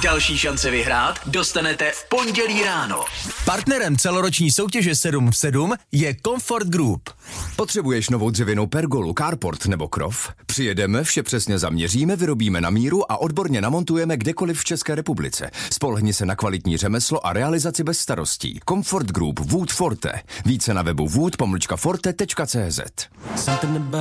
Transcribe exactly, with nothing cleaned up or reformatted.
Další šance vyhrát dostanete v pondělí ráno. Partnerem celoroční soutěže sedm v sedm je Comfort Group. Potřebuješ novou dřevěnou pergolu, carport nebo krov? Přijedeme, vše přesně zaměříme, vyrobíme na míru a odborně namontujeme kdekoliv v České republice. Spolehni se na kvalitní řemeslo a realizaci bez starostí. Comfort Group Wood Forte. Více na webu wood pomlčka forte tečka cé zet.